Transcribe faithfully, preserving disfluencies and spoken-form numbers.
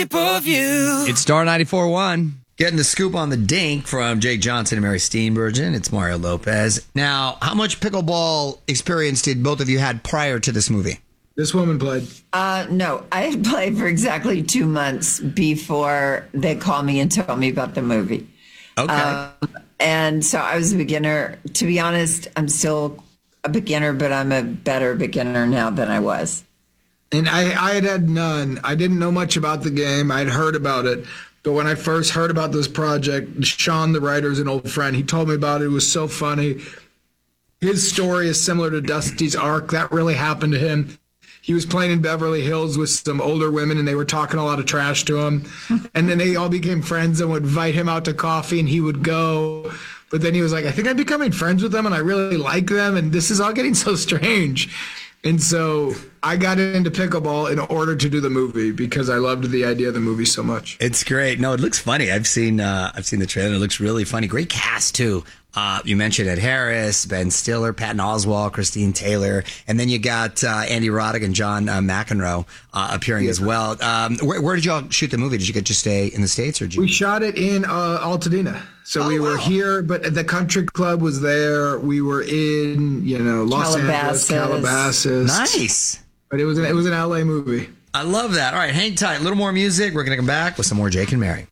It's Star ninety-four point one. Getting the scoop on the dink from Jake Johnson and Mary Steenburgen. It's Mario Lopez. Now, how much pickleball experience did both of you had prior to this movie? This woman played. Uh, no, I had played for exactly two months before they called me and told me about the movie. Okay. Um, and so I was a beginner. To be honest, I'm still a beginner, but I'm a better beginner now than I was. And I, I had had none. I didn't know much about the game. I'd heard about it. But when I first heard about this project, Sean, the writer, is an old friend. He told me about it. It was so funny. His story is similar to Dusty's arc. That really happened to him. He was playing in Beverly Hills with some older women, and they were talking a lot of trash to him. And then they all became friends and would invite him out to coffee, and he would go. But then he was like, I think I'm becoming friends with them, and I really like them, and this is all getting so strange. And so I got into pickleball in order to do the movie because I loved the idea of the movie so much. It's great. No, it looks funny. I've seen uh, I've seen the trailer. It looks really funny. Great cast, too. Uh, you mentioned Ed Harris, Ben Stiller, Patton Oswalt, Christine Taylor, and then you got uh, Andy Roddick and John uh, McEnroe uh, appearing yeah. as well. Um, where, where did y'all shoot the movie? Did you get to stay in the States? Or did you- We shot it in uh, Altadena. So oh, we were wow. here, but the country club was there. We were in, you know, Los Calabasas. Angeles, Calabasas. Nice. But it was an, it was an L A movie. I love that. All right, hang tight. A little more music. We're going to come back with some more Jake and Mary.